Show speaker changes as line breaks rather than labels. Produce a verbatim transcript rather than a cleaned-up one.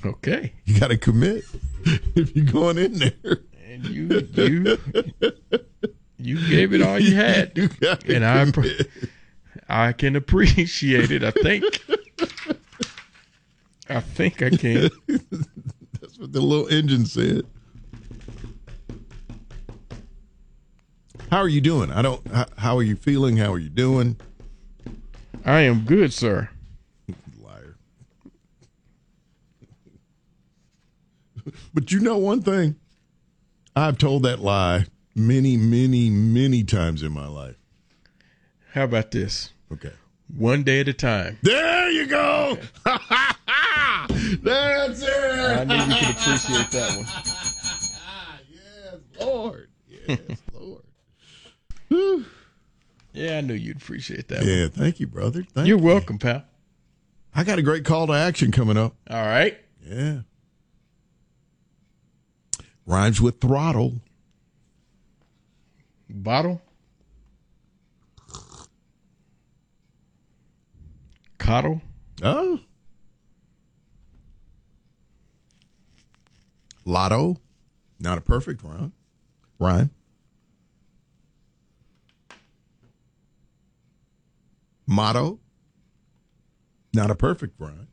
Okay.
You got to commit if you're going in there.
And you you you gave it all you had.
You gotta
and I
commit.
I can appreciate it. I think. I think I can.
That's what the little engine said. How are you doing? I don't. How, how are you feeling? How are you doing?
I am good, sir.
Liar. But you know one thing? I've told that lie many, many, many times in my life.
How about this?
Okay.
One day at a time.
There you go. Okay. That's it.
I knew you could appreciate that one.
Yes, Lord. Yes, Lord. Whew.
Yeah, I knew you'd appreciate that
Yeah,
one.
thank you, brother. Thank
You're
you.
welcome, pal.
I got a great call to action coming up.
All right.
Yeah. Rhymes with throttle.
Bottle. Coddle.
Oh. Lotto. Not a perfect rhyme. Rhyme. Motto. Not a perfect rhyme.